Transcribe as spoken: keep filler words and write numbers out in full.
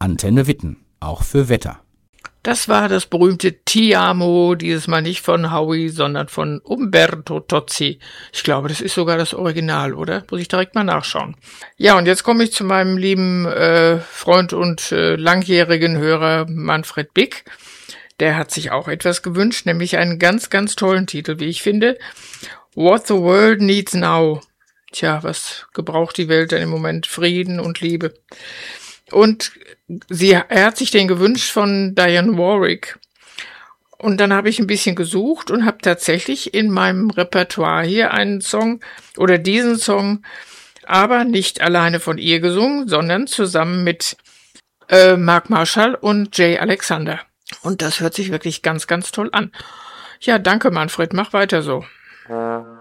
Antenne Witten, auch für Wetter. Das war das berühmte Ti amo, dieses Mal nicht von Howie, sondern von Umberto Tozzi. Ich glaube, das ist sogar das Original, oder? Muss ich direkt mal nachschauen. Ja, und jetzt komme ich zu meinem lieben äh, Freund und äh, langjährigen Hörer Manfred Bick. Der hat sich auch etwas gewünscht, nämlich einen ganz, ganz tollen Titel, wie ich finde. What the World Needs Now. Tja, was gebraucht die Welt denn im Moment? Frieden und Liebe. Und sie, er hat sich den gewünscht von Dionne Warwick. Und dann habe ich ein bisschen gesucht und habe tatsächlich in meinem Repertoire hier einen Song oder diesen Song, aber nicht alleine von ihr gesungen, sondern zusammen mit äh, Mark Marshall und Jay Alexander. Und das hört sich wirklich ganz, ganz toll an. Ja, danke Manfred, mach weiter so.